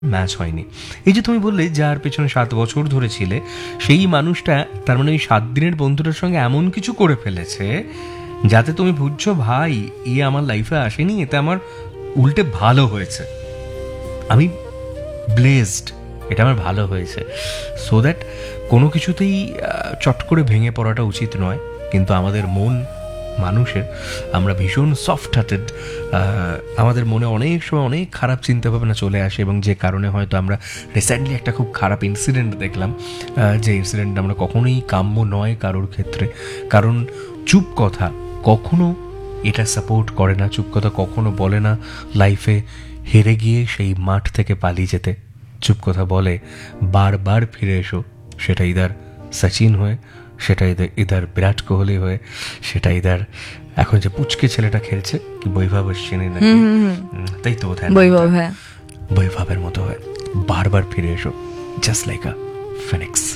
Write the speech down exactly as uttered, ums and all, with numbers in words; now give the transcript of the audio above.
Match হয়নি। এই যে তুমি বললে যার পেছনে সাত বছর ধরে ছিলে, সেই মানুষটা তার মানে ওই সাত দিনের বন্ধুটার সঙ্গে এমন কিছু করে ফেলেছে যাতে তুমি বুঝছো ভাই এ আমার লাইফে আসেনি, এতে আমার উল্টে ভালো হয়েছে, আমি ব্লেসড, এটা আমার ভালো হয়েছে। সো দ্যাট কোনো কিছুতেই চট করে ভেঙে পড়াটা উচিত নয়। কিন্তু আমাদের মন মানুষের, আমরা ভীষণ সফট হার্টেড, আমাদের মনে অনেক সময় অনেক খারাপ চিন্তাভাবনা চলে আসে, এবং যে কারণে হয়তো আমরা রিসেন্টলি একটা খুব খারাপ ইনসিডেন্ট দেখলাম, যে ইনসিডেন্ট আমরা কখনোই কাম্য নয় কারোর ক্ষেত্রে। কারণ চুপ কথা কখনো এটা সাপোর্ট করে না, চুপ কথা কখনো বলে না লাইফে হেরে গিয়ে সেই মাঠ থেকে পালিয়ে যেতে। চুপ কথা বলে বারবার ফিরে এসো, সেটা ইদার সচিন হয়ে, সেটা ইদার ইদার বিরাট কোহলি হয়ে, সেটা ইদার এখন যে পুচকে ছেলেটা খেলছে কি বৈভব চেনে না, তাই তো বৈভব, হ্যাঁ বৈভবের মতো হয়, বারবার ফিরে এসো, জাস্ট লাইক আ ফিনিক্স।